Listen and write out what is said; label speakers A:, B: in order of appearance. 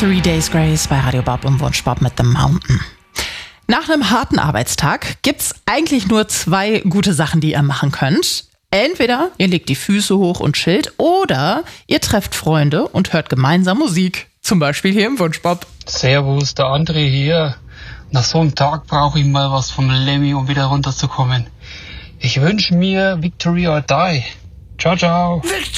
A: Three Days Grace bei Radio Bob und Wunsch Bob mit The Mountain. Nach einem harten Arbeitstag gibt's eigentlich nur 2 gute Sachen, die ihr machen könnt. Entweder ihr legt die Füße hoch und chillt oder ihr trefft Freunde und hört gemeinsam Musik. Zum Beispiel hier im Wunsch Bob.
B: Servus, der André hier. Nach so einem Tag brauche ich mal was vom Lemmy, um wieder runterzukommen. Ich wünsche mir Victory or Die. Ciao, ciao.